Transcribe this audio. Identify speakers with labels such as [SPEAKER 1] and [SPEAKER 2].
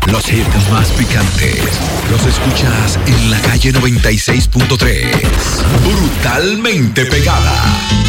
[SPEAKER 1] Los hits más picantes los escuchas en la calle 96.3. Brutalmente pegada.